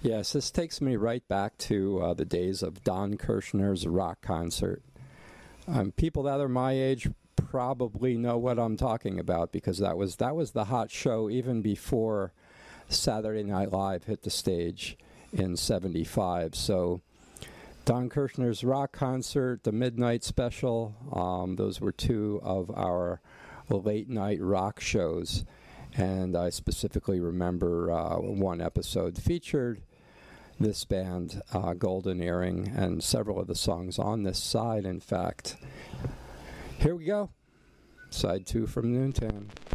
Yes, this takes me right back to the days of Don Kirshner's rock concert. People that are my age probably know what I'm talking about because that was the hot show even before Saturday Night Live hit the stage in '75. So Don Kirshner's rock concert, the Midnight Special, those were two of our late night rock shows. And I specifically remember one episode featured this band, Golden Earring, and several of the songs on this side, in fact. Here we go. Side 2 from Noontime.